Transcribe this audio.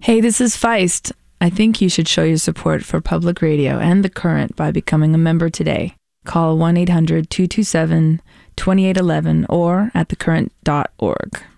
Hey, this is Feist. I think you should show your support for public radio and The Current by becoming a member today. Call 1-800-227-2811 or at thecurrent.org.